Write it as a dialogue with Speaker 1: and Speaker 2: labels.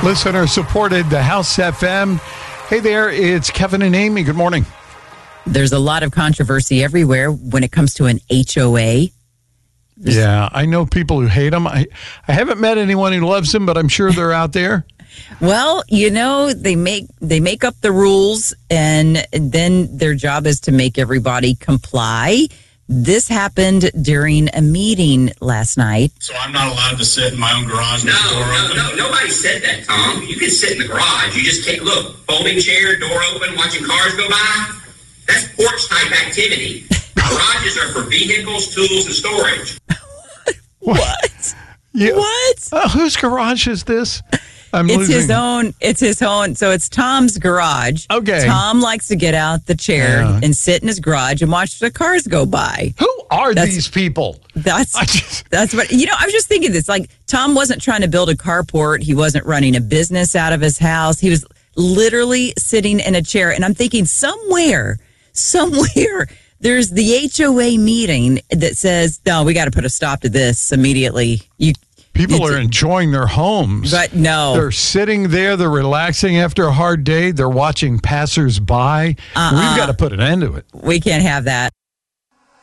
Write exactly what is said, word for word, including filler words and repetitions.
Speaker 1: Listener supported the House F M. Hey there, it's Kevin and Amy. Good morning.
Speaker 2: There's a lot of controversy everywhere when it comes to an H O A. There's
Speaker 1: yeah, I know people who hate them. I, I haven't met anyone who loves them, but I'm sure they're out there.
Speaker 2: Well, you know, they make they make up the rules, and then their job is to make everybody comply. This happened during a meeting last night.
Speaker 3: So I'm not allowed to sit in my own garage with
Speaker 4: No,
Speaker 3: the door
Speaker 4: no,
Speaker 3: open?
Speaker 4: no, nobody said that, Tom. You can sit in the garage. You just can't look. Folding chair, door open, watching cars go by. That's porch type activity. Garages are for vehicles, tools, and storage.
Speaker 2: What?
Speaker 1: Yeah.
Speaker 2: What?
Speaker 1: Uh, whose garage is this? I'm
Speaker 2: It's
Speaker 1: losing.
Speaker 2: his own. It's his own. So it's Tom's garage.
Speaker 1: Okay.
Speaker 2: Tom likes to get out the chair
Speaker 1: Yeah.
Speaker 2: and sit in his garage and watch the cars go by.
Speaker 1: Who are
Speaker 2: That's-
Speaker 1: these people?
Speaker 2: That's
Speaker 1: I just-
Speaker 2: that's what you know. I was just thinking this. Like Tom wasn't trying to build a carport. He wasn't running a business out of his house. He was literally sitting in a chair. And I'm thinking somewhere, somewhere. There's the H O A meeting that says, no, we got to put a stop to this immediately. You,
Speaker 1: People
Speaker 2: it's-
Speaker 1: are enjoying their homes.
Speaker 2: But no.
Speaker 1: They're sitting there. They're relaxing after a hard day. They're watching passersby.
Speaker 2: Uh-uh.
Speaker 1: We've got to put an end to it.
Speaker 2: We can't have that.